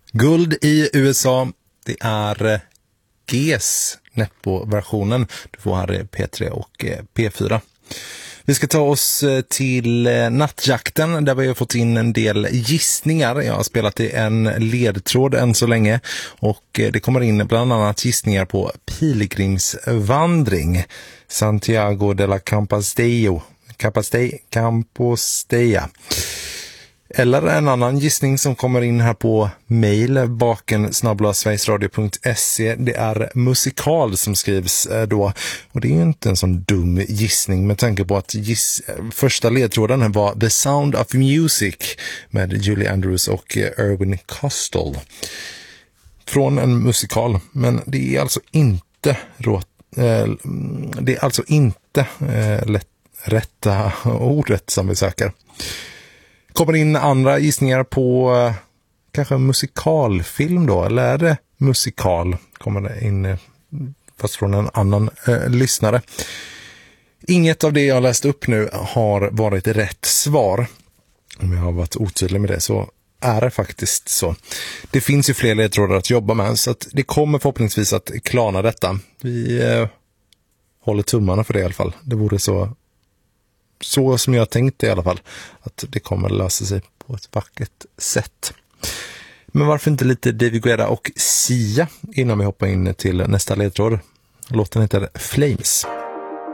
Guld i USA, det är Gs Nepo-versionen. Du får här P3 och P4. Vi ska ta oss till nattjakten där vi har fått in en del gissningar. Jag har spelat i en ledtråd än så länge och det kommer in bland annat gissningar på pilgrimsvandring. Santiago de la Compostela. Eller en annan gissning som kommer in här på mail, baken@sverigesradio.se. Det är musikal som skrivs då. Och det är ju inte en sån dum gissning med tanke på att första ledtråden var The Sound of Music med Julie Andrews och Irwin Kostal. Från en musikal. Men det är alltså inte rätta ordet som vi söker. Kommer in andra gissningar på kanske en musikalfilm då, eller är det musikal? Kommer det in fast från en annan lyssnare. Inget av det jag läst upp nu har varit rätt svar. Om jag har varit otydlig med det så är det faktiskt så. Det finns ju fler ledtrådar att jobba med så att det kommer förhoppningsvis att klarna detta. Vi håller tummarna för det i alla fall. Det vore så som jag tänkte i alla fall, att det kommer lösa sig på ett vackert sätt. Men varför inte lite David Guetta och Sia innan vi hoppar in till nästa ledtråd? Låten heter Flames.